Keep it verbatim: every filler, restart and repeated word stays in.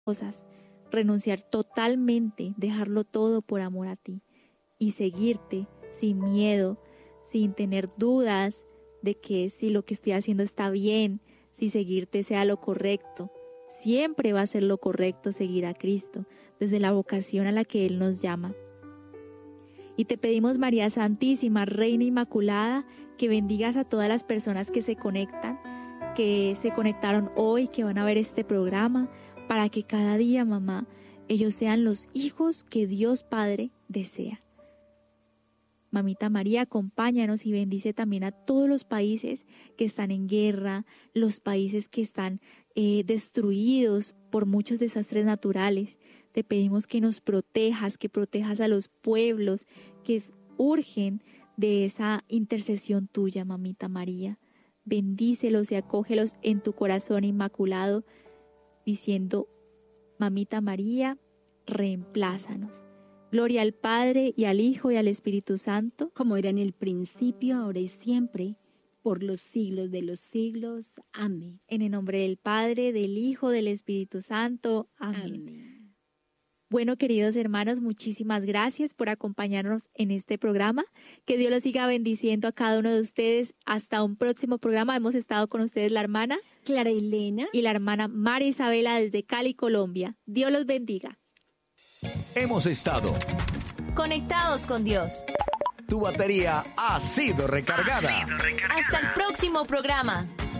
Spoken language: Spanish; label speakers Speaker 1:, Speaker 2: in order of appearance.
Speaker 1: cosas, renunciar totalmente, dejarlo todo por amor a ti y seguirte sin miedo, sin tener dudas de que si lo que estoy haciendo está bien, si seguirte sea lo correcto. Siempre va a ser lo correcto seguir a Cristo, desde la vocación a la que Él nos llama. Y te pedimos, María Santísima, Reina Inmaculada, que bendigas a todas las personas que se conectan, que se conectaron hoy, que van a ver este programa, para que cada día, mamá, ellos sean los hijos que Dios Padre desea. Mamita María, acompáñanos y bendice también a todos los países que están en guerra, los países que están eh, destruidos por muchos desastres naturales. Te pedimos que nos protejas, que protejas a los pueblos que urgen de esa intercesión tuya, Mamita María. Bendícelos y acógelos en tu corazón inmaculado, diciendo, Mamita María, reemplázanos. Gloria al Padre, y al Hijo, y al Espíritu Santo,
Speaker 2: como era en el principio, ahora y siempre, por los siglos de los siglos. Amén.
Speaker 1: En el nombre del Padre, del Hijo, del Espíritu Santo. Amén. Amén. Bueno, queridos hermanos, muchísimas gracias por acompañarnos en este programa. Que Dios los siga bendiciendo a cada uno de ustedes. Hasta un próximo programa. Hemos estado con ustedes la hermana
Speaker 2: Clara Elena
Speaker 1: y la hermana María Isabela desde Cali, Colombia. Dios los bendiga.
Speaker 3: Hemos estado
Speaker 4: conectados con Dios.
Speaker 3: Tu batería ha sido recargada.
Speaker 4: Ha sido recargada. Hasta el próximo programa.